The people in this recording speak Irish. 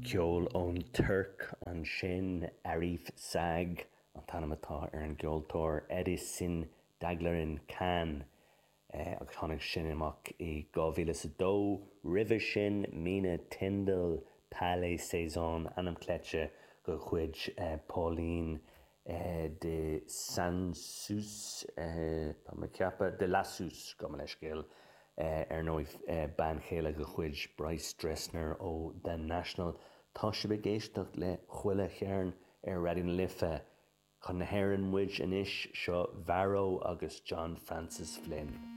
ceol ón Turc an sin Arif Sag an tanam atá ar an gceoltóir Edison Daglarin Khan agus tháinig sin amach i 2002 ribh sin Mina Tyndall Palais Saison anam cléite go chuid Pauline de Sansus de Lassus go me leis céal ar nóid ban chéile go chuid Bryce Dressner ó The National tá si begéisteach le chuile chearn ar radio'n Lifa chun na hÉireann muid inis seo Varro agus John Francis Flynn.